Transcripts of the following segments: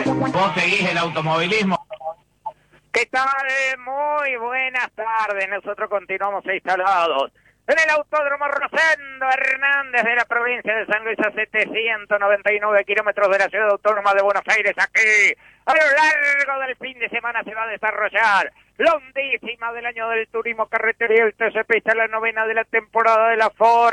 ¿Vos seguís el automovilismo? ¿Qué tal? Muy buenas tardes. Nosotros continuamos instalados en el Autódromo Rosendo Hernández de la provincia de San Luis, a 799 kilómetros de la ciudad autónoma de Buenos Aires. Aquí, a lo largo del fin de semana, se va a desarrollar la undécima del año del turismo carretera y el TC Pista, la novena de la temporada de la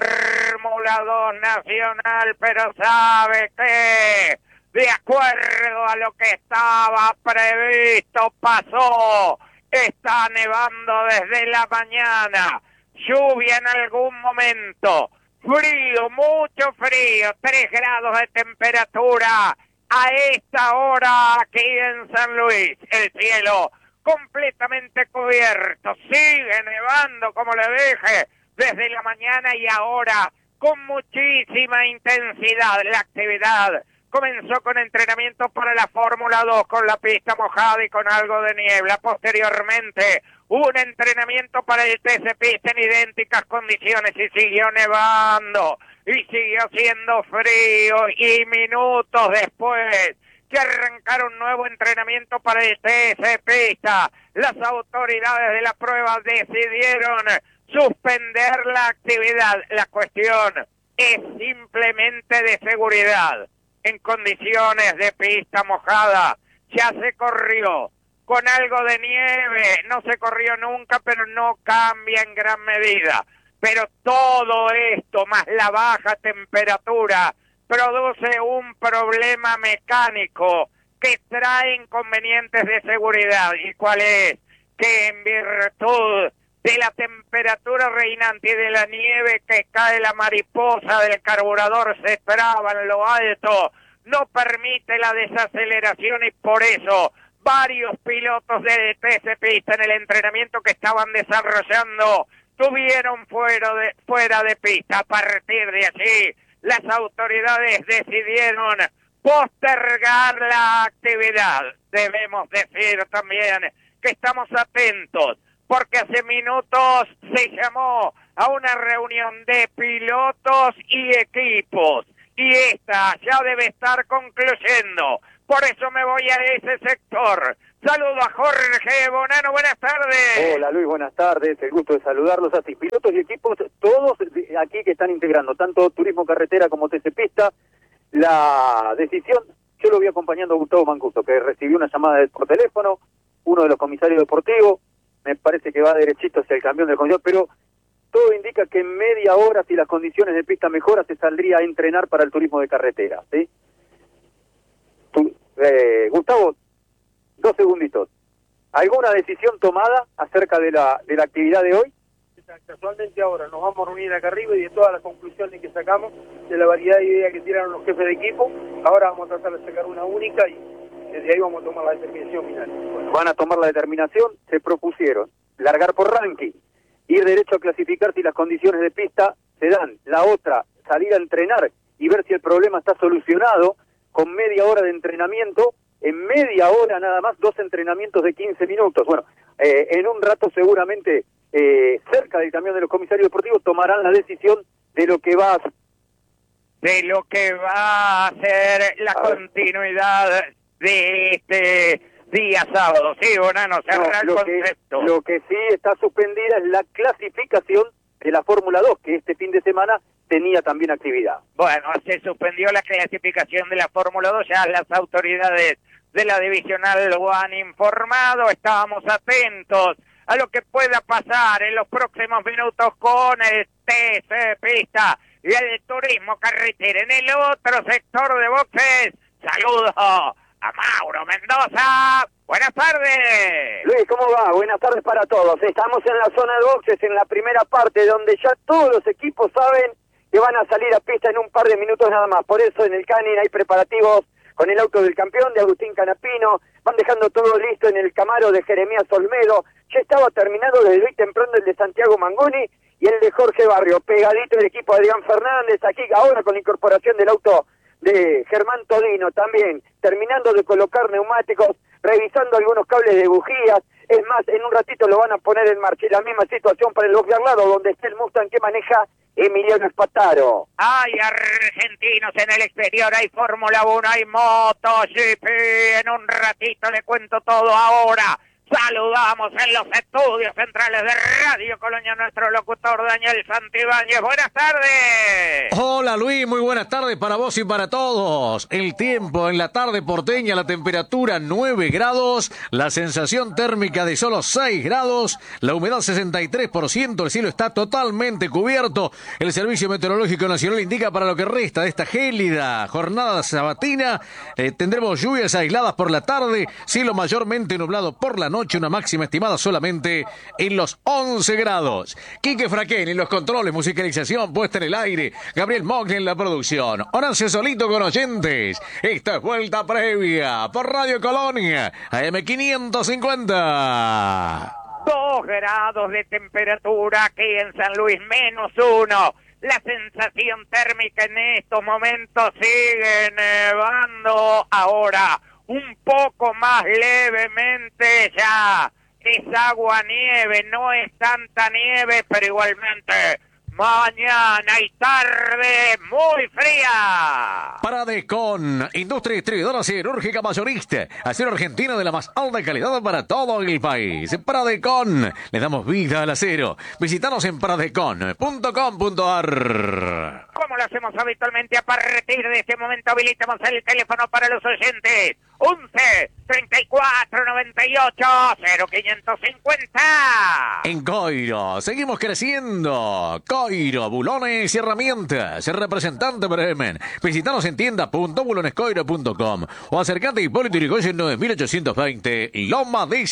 Fórmula 2 Nacional. Pero ¿sabe qué? De acuerdo a lo que estaba previsto, pasó. Está nevando desde la mañana. Lluvia en algún momento. Frío, mucho frío. 3 grados de temperatura. A esta hora aquí en San Luis. El cielo completamente cubierto. Sigue nevando, como le dije, desde la mañana y ahora con muchísima intensidad. La actividad comenzó con entrenamiento para la Fórmula 2, con la pista mojada y con algo de niebla. Posteriormente, un entrenamiento para el TC Pista en idénticas condiciones y siguió nevando y siguió haciendo frío, y minutos después que arrancaron un nuevo entrenamiento para el TC Pista, las autoridades de la prueba decidieron suspender la actividad. La cuestión es simplemente de seguridad. En condiciones de pista mojada, ya se corrió. Con algo de nieve, no se corrió nunca, pero no cambia en gran medida. Pero todo esto, más la baja temperatura, produce un problema mecánico que trae inconvenientes de seguridad. ¿Y cuál es? Que en virtud de la temperatura reinante y de la nieve que cae, la mariposa del carburador se traba en lo alto, no permite la desaceleración, y por eso varios pilotos de TC Pista en el entrenamiento que estaban desarrollando tuvieron fuera de pista. A partir de allí, las autoridades decidieron postergar la actividad. Debemos decir también que estamos atentos, porque hace minutos se llamó a una reunión de pilotos y equipos, y esta ya debe estar concluyendo. Por eso me voy a ese sector. Saludo a Jorge Bonano, buenas tardes. Hola Luis, buenas tardes, el gusto de saludarlos así. Pilotos y equipos, todos aquí que están integrando, tanto Turismo Carretera como TC Pista. La decisión, yo lo voy acompañando a Gustavo Mancuso, que recibió una llamada por teléfono, uno de los comisarios deportivos, me parece que va derechito hacia el camión del comisarios, pero todo indica que en media hora, si las condiciones de pista mejoran, se saldría a entrenar para el turismo de carretera, ¿sí? Gustavo, 2 segunditos. ¿Alguna decisión tomada acerca de la actividad de hoy? Casualmente ahora nos vamos a reunir acá arriba, y de todas las conclusiones que sacamos, de la variedad de ideas que tiraron los jefes de equipo, ahora vamos a tratar de sacar una única y desde ahí vamos a tomar la determinación final. Bueno. Van a tomar la determinación, se propusieron largar por ranking, ir derecho a clasificar si las condiciones de pista se dan. La otra, salir a entrenar y ver si el problema está solucionado con media hora de entrenamiento. En media hora nada más, 2 entrenamientos de 15 minutos. Bueno, en un rato seguramente, cerca del camión de los comisarios deportivos, tomarán la decisión de lo que va a... De lo que va a ser la continuidad de este día sábado. Sí, Bonano, cerra el concepto. Lo que sí está suspendida es la clasificación de la Fórmula 2, que este fin de semana tenía también actividad. Bueno, se suspendió la clasificación de la Fórmula 2, ya las autoridades de la divisional lo han informado. Estábamos atentos a lo que pueda pasar en los próximos minutos con el TC Pista y el turismo carretera. En el otro sector de boxes, saludo a Mauro Mendoza. Buenas tardes. Luis, ¿cómo va? Buenas tardes para todos. Estamos en la zona de boxes, en la primera parte, donde ya todos los equipos saben que van a salir a pista en un par de minutos nada más. Por eso en el Canin hay preparativos con el auto del campeón de Agustín Canapino. Van dejando todo listo en el Camaro de Jeremías Olmedo. Ya estaba terminado desde muy temprano el de Santiago Mangoni y el de Jorge Barrio. Pegadito el equipo de Adrián Fernández, aquí ahora con la incorporación del auto de Germán Todino también, terminando de colocar neumáticos, revisando algunos cables de bujías. Es más, en un ratito lo van a poner en marcha. Y la misma situación para el box de al lado, donde está el Mustang que maneja Emiliano Spataro. Hay argentinos en el exterior, hay Fórmula 1, hay MotoGP. En un ratito le cuento todo ahora. Saludamos en los estudios centrales de Radio Colonia a nuestro locutor Daniel Santibáñez. Buenas tardes. Hola Luis, muy buenas tardes para vos y para todos. El tiempo en la tarde porteña, la temperatura 9 grados, la sensación térmica de solo 6 grados, la humedad 63%, el cielo está totalmente cubierto. El Servicio Meteorológico Nacional indica para lo que resta de esta gélida jornada sabatina, tendremos lluvias aisladas por la tarde, cielo mayormente nublado por la noche, una máxima estimada solamente en los 11 grados. Quique Fraquén en los controles, musicalización puesta en el aire, Gabriel Mogli en la producción, Horacio Solito con oyentes. Esta es Vuelta Previa por Radio Colonia, AM550. 2 grados de temperatura aquí en San Luis, -1. La sensación térmica en estos momentos sigue nevando ahora. Un poco más levemente ya. Es agua nieve, no es tanta nieve, pero igualmente mañana y tarde muy fría. Paradecon, industria distribuidora siderúrgica mayorista, acero argentino de la más alta calidad para todo el país. Paradecon, le damos vida al acero. Visítanos en paradecon.com.ar. Como lo hacemos habitualmente, a partir de este momento habilitamos el teléfono para los oyentes. 11 34 98 0550. En Coiro, seguimos creciendo. Coiro, bulones y herramientas. Representante Bremen. Visítanos en tienda.bulonescoiro.com o acercate a Hipólito Yrigoyen 9820, Loma de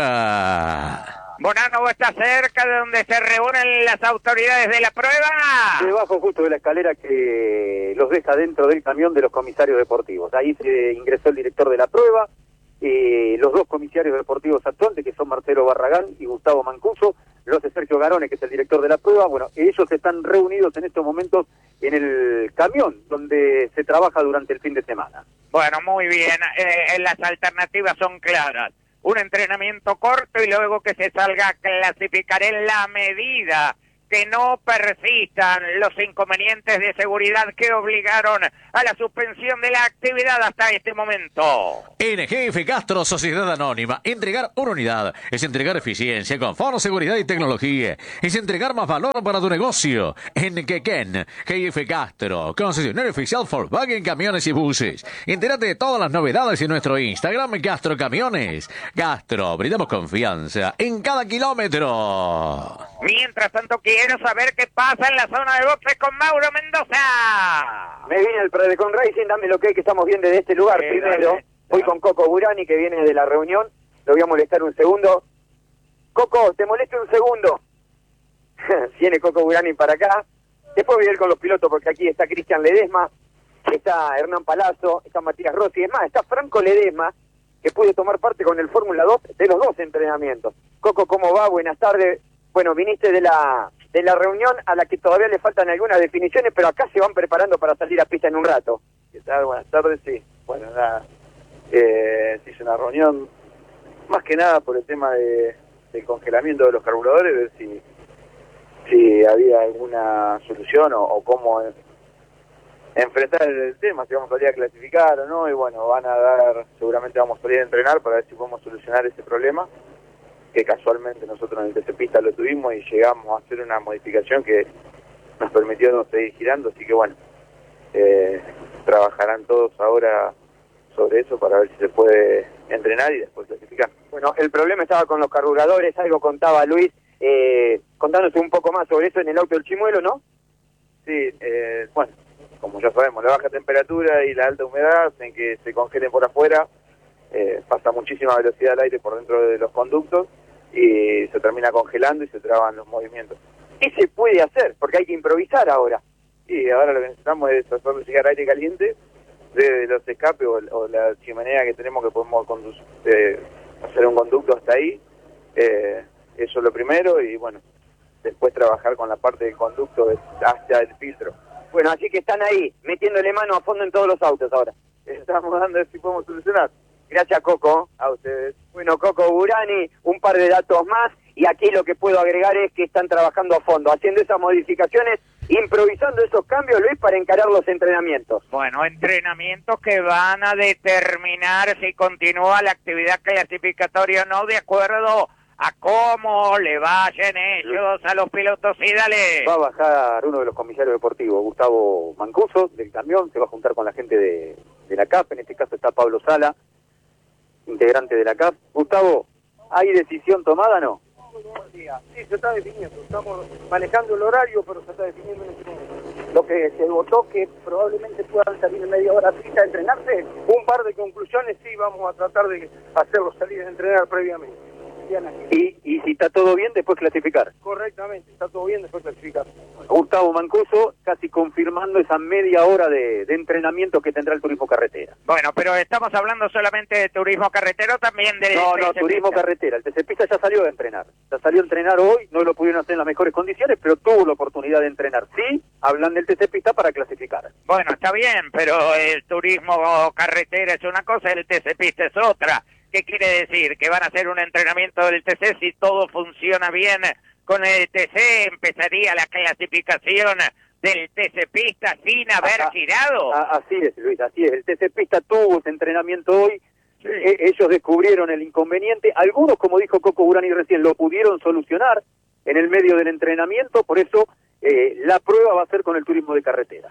Zamora. Bonano está cerca de donde se reúnen las autoridades de la prueba. Debajo justo de la escalera que los deja dentro del camión de los comisarios deportivos. Ahí se ingresó el director de la prueba, los dos comisarios deportivos actuantes, que son Marcelo Barragán y Gustavo Mancuso, los de Sergio Garone, que es el director de la prueba. Bueno, ellos están reunidos en estos momentos en el camión donde se trabaja durante el fin de semana. Bueno, muy bien. Las alternativas son claras. Un entrenamiento corto y luego que se salga a clasificar en la medida que no persistan los inconvenientes de seguridad que obligaron a la suspensión de la actividad hasta este momento. NGF Castro, Sociedad Anónima. Entregar una unidad es entregar eficiencia, confort, seguridad y tecnología. Es entregar más valor para tu negocio. En Quequén, GF Castro, concesionario oficial Volkswagen Camiones y Buses. Entérate de todas las novedades en nuestro Instagram, Castro Camiones. Castro, brindamos confianza en cada kilómetro. Mientras tanto, quiero saber qué pasa en la zona de boxes con Mauro Mendoza. Me viene el Predecon Racing, dame lo que estamos bien desde este lugar. Primero, dale. voy con Coco Burani, que viene de la reunión. Lo voy a molestar un segundo. Coco, te molesto un segundo. Viene Coco Burani para acá. Después voy a ir con los pilotos, porque aquí está Cristian Ledesma, está Hernán Palazzo, está Matías Rossi. Es más, está Franco Ledesma, que puede tomar parte con el Fórmula 2 de los dos entrenamientos. Coco, ¿cómo va? Buenas tardes. Bueno, viniste de la reunión a la que todavía le faltan algunas definiciones, pero acá se van preparando para salir a pista en un rato. ¿Qué tal? Buenas tardes, sí. Bueno, nada, se hizo una reunión más que nada por el tema del congelamiento de los carburadores, ver si había alguna solución o cómo enfrentar el tema, si vamos a salir a clasificar o no, y bueno, seguramente vamos a salir a entrenar para ver si podemos solucionar ese problema, que casualmente nosotros en el TC Pista lo tuvimos y llegamos a hacer una modificación que nos permitió no seguir girando, así que bueno, trabajarán todos ahora sobre eso para ver si se puede entrenar y después clasificar. Bueno, el problema estaba con los carburadores, algo contaba Luis, contándose un poco más sobre eso en el auto del Chimuelo, ¿no? Sí, bueno, como ya sabemos, la baja temperatura y la alta humedad hacen que se congelen por afuera, pasa muchísima velocidad al aire por dentro de los conductos y se termina congelando y se traban los movimientos. ¿Qué se puede hacer? Porque hay que improvisar ahora. Y ahora lo que necesitamos es hacerle llegar aire caliente de los escapes o la chimenea que tenemos, que podemos hacer un conducto hasta ahí. Eso es lo primero, y bueno, después trabajar con la parte del conducto hacia el filtro. Bueno, así que están ahí, metiéndole mano a fondo en todos los autos ahora. Estamos dando a ver si podemos solucionar. Gracias, Coco. A ustedes. Bueno, Coco Burani, un par de datos más, y aquí lo que puedo agregar es que están trabajando a fondo, haciendo esas modificaciones improvisando esos cambios, Luis, para encarar los entrenamientos. Bueno, entrenamientos que van a determinar si continúa la actividad clasificatoria o no, de acuerdo a cómo le vayan ellos a los pilotos. Sí, dale. Va a bajar uno de los comisarios deportivos, Gustavo Mancuso, del camión, se va a juntar con la gente de la CAP, en este caso está Pablo Sala, integrante de la CAP. Gustavo, ¿hay decisión tomada, no? Sí, se está definiendo, estamos manejando el horario, pero se está definiendo en este momento. Lo que se votó que probablemente puedan salir en media hora pista a entrenarse. Un par de conclusiones sí vamos a tratar de hacerlos salir a entrenar previamente. Y si está todo bien, después clasificar. Correctamente, está todo bien, después clasificar. Gustavo Mancuso casi confirmando esa media hora de entrenamiento que tendrá el turismo carretera. Bueno, pero estamos hablando solamente de turismo carretero, también del... No, turismo carretera. El TC Pista ya salió a entrenar. Ya salió a entrenar hoy, no lo pudieron hacer en las mejores condiciones, pero tuvo la oportunidad de entrenar. Sí, hablan del TC Pista para clasificar. Bueno, está bien, pero el turismo carretera es una cosa, el TC Pista es otra. ¿Qué quiere decir? ¿Que van a hacer un entrenamiento del TC? Si todo funciona bien con el TC, empezaría la clasificación del TC Pista sin haber girado. Así es, Luis, así es. El TC Pista tuvo ese entrenamiento hoy. Sí. Ellos descubrieron el inconveniente. Algunos, como dijo Coco Burani recién, lo pudieron solucionar en el medio del entrenamiento. Por eso la prueba va a ser con el turismo de carretera.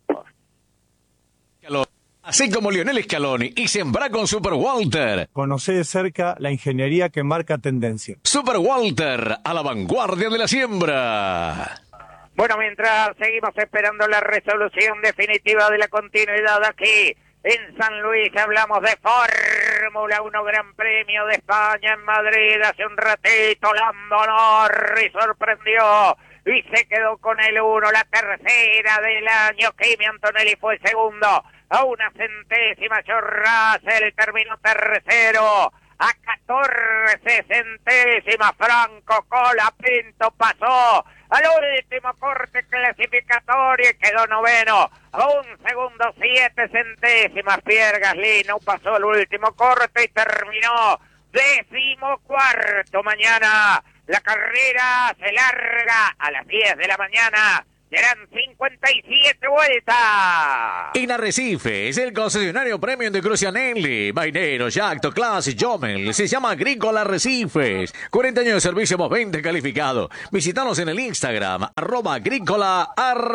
Así como Lionel Scaloni y sembra con Super Walter. Conoce de cerca la ingeniería que marca tendencia. Super Walter, a la vanguardia de la siembra. Bueno, mientras seguimos esperando la resolución definitiva de la continuidad aquí en San Luis, hablamos de Fórmula 1 Gran Premio de España en Madrid. Hace un ratito Lando Norris sorprendió y se quedó con el 1, la tercera del año. Kimi Antonelli fue el segundo. A una centésima, George Russell terminó tercero. A 14 centésimas, Franco Colapinto pasó al último corte clasificatorio y quedó noveno. A un segundo, 7 centésimas, Pierre Gasly no pasó el último corte y terminó 14º. Mañana la carrera se larga a las 10 de la mañana. Serán 57 vueltas. En Arrecife es el concesionario premium de Crucianelli, Mainero, Jacto, Class y Jomel. Se llama Agrícola Arrecifes. 40 años de servicio más 20 calificado. Visítanos en el Instagram, @Agrícola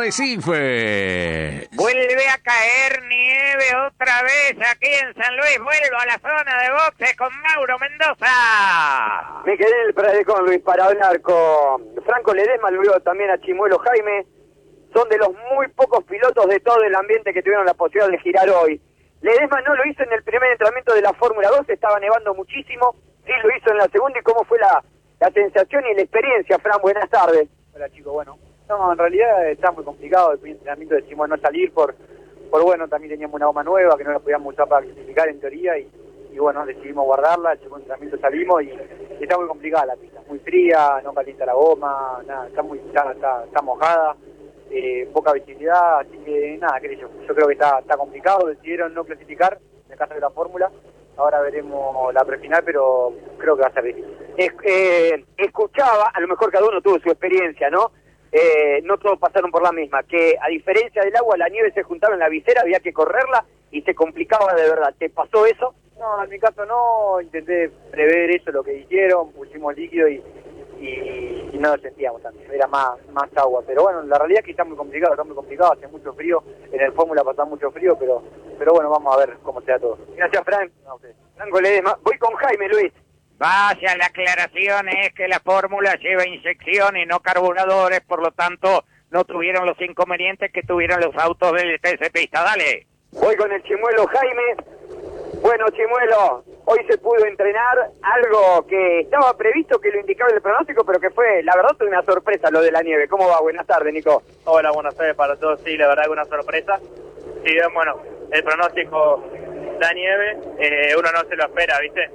Arrecife. Vuelve a caer nieve otra vez aquí en San Luis. Vuelvo a la zona de boxes con Mauro Mendoza. Me quedé en el Pradecón, Luis, para hablar con Franco Ledesma, luego también a Chimuelo Jaime. Son de los muy pocos pilotos de todo el ambiente que tuvieron la posibilidad de girar hoy. Ledesma no lo hizo en el primer entrenamiento de la Fórmula 2, estaba nevando muchísimo. Sí lo hizo en la segunda. ¿Y cómo fue la sensación y la experiencia, Fran? Buenas tardes. Hola, chicos. Bueno, no, en realidad está muy complicado. El primer entrenamiento decidimos no salir por bueno, también teníamos una goma nueva que no la podíamos usar para clasificar en teoría y bueno, decidimos guardarla. El segundo entrenamiento salimos y está muy complicada la pista. Muy fría, no calienta la goma, nada, está mojada. Poca visibilidad, así que nada, yo creo que está complicado. Decidieron no clasificar en el caso de la Fórmula. Ahora veremos la prefinal, pero creo que va a ser difícil. Escuchaba, a lo mejor cada uno tuvo su experiencia, ¿no? No todos pasaron por la misma, que a diferencia del agua, la nieve se juntaba en la visera, había que correrla y se complicaba de verdad. ¿Te pasó eso? No, en mi caso no, intenté prever eso, lo que hicieron, pusimos líquido y no lo sentíamos tanto, era más agua, pero bueno, la realidad es que está muy complicado, hace mucho frío, en el Fórmula pasa mucho frío, pero bueno, vamos a ver cómo sea todo. Gracias, Frank. Franco Ledesma. Voy con Jaime, Luis. Vaya, la aclaración es que la Fórmula lleva inyección y no carburadores, por lo tanto no tuvieron los inconvenientes que tuvieron los autos del TC Pista. Dale. Voy con el Chimuelo Jaime. Bueno, Chimuelo, hoy se pudo entrenar algo que estaba previsto, que lo indicaba el pronóstico, pero que fue, la verdad, una sorpresa lo de la nieve. ¿Cómo va? Buenas tardes, Nico. Hola, buenas tardes para todos. Sí, la verdad que una sorpresa. Sí, bueno, el pronóstico, la nieve, uno no se lo espera, ¿viste?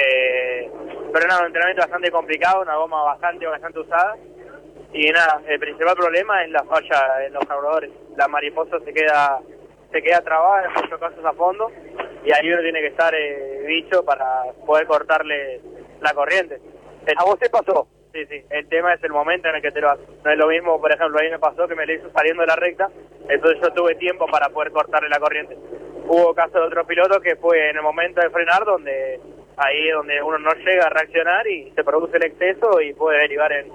Pero nada, un entrenamiento bastante complicado, una goma bastante usada. Y nada, el principal problema es la falla en los carburadores. La mariposa se queda trabada en muchos casos a fondo y ahí uno tiene que estar bicho para poder cortarle la corriente. ¿A vos te pasó? Sí, sí. El tema es el momento en el que te lo haces. No es lo mismo, por ejemplo, a mí me pasó que me lo hizo saliendo de la recta, entonces yo tuve tiempo para poder cortarle la corriente. Hubo casos de otros pilotos que fue en el momento de frenar donde ahí es donde uno no llega a reaccionar y se produce el exceso y puede derivar en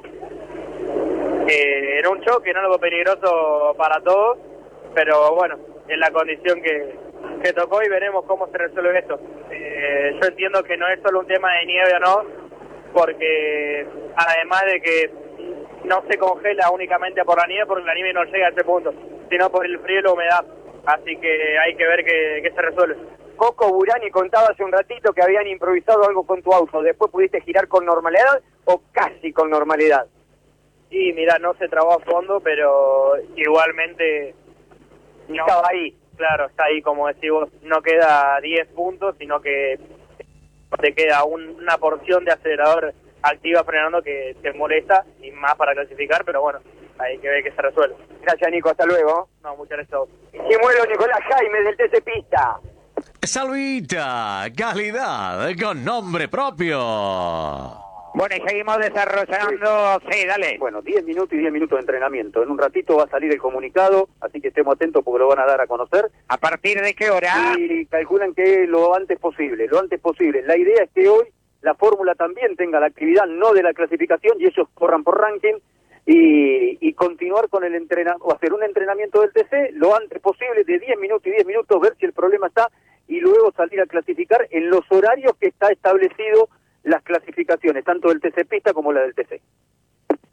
un choque, en algo peligroso para todos, pero bueno, es la condición que tocó y veremos cómo se resuelve esto. Yo entiendo que no es solo un tema de nieve o no, porque además de que no se congela únicamente por la nieve, porque la nieve no llega a ese punto, sino por el frío y la humedad, así que hay que ver qué se resuelve. Coco Burani contaba hace un ratito que habían improvisado algo con tu auto, ¿después pudiste girar con normalidad o casi con normalidad? Sí, mira, no se trabó a fondo, pero igualmente... No, estaba ahí. Claro, está ahí, como decís vos, no queda 10 puntos, sino que te queda una porción de acelerador activa frenando que te molesta, y más para clasificar, pero bueno, hay que ver que se resuelve. Gracias, Nico, hasta luego. No, muchas gracias a vos. Chimuelo Nicolás Jaime del TC Pista. Salvita, calidad con nombre propio. Bueno, y seguimos desarrollando... Sí, dale. Bueno, 10 minutos y 10 minutos de entrenamiento. En un ratito va a salir el comunicado, así que estemos atentos porque lo van a dar a conocer. ¿A partir de qué hora? Y calculan que lo antes posible, lo antes posible. La idea es que hoy la fórmula también tenga la actividad no de la clasificación y ellos corran por ranking y continuar con el entrenamiento, o hacer un entrenamiento del TC lo antes posible, de 10 minutos y 10 minutos, ver si el problema está y luego salir a clasificar en los horarios que está establecido las clasificaciones, tanto del TC Pista como la del TC.